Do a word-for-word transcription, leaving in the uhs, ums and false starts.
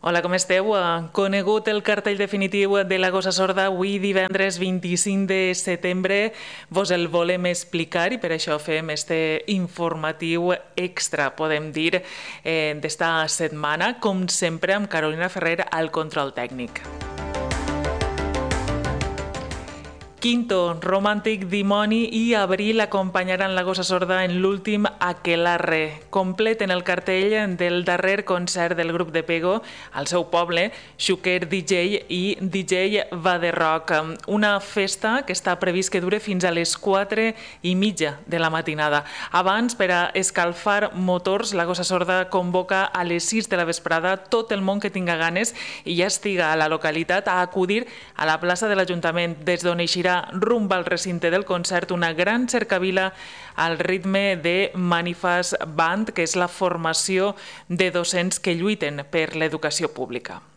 Hola, com esteu? Conegut el cartell definitiu de la Gossa Sorda, avui divendres vint-i-cinc de setembre vos el volem explicar i per això fem este informatiu extra, podem dir, eh, d'esta setmana, com sempre amb Carolina Ferrer al control tècnic. Quinto, Romàntic, Dimoni i Abril acompanyaran la Gossa Sorda en l'últim Aquelarre. Completen el cartell del darrer concert del grup de Pego al seu poble, Xúquer D J i D J Va de Rock. Una festa que està previst que dure fins a les quatre i mitja de la matinada. Abans, per a escalfar motors, la Gossa Sorda convoca a les sis de la vesprada tot el món que tinga ganes i ja estiga a la localitat a acudir a la plaça de l'Ajuntament, des d'on eixirà rumb al recinte del concert una gran cercavila al ritme de Manifas Band, que és la formació de docents que lluiten per l'educació pública.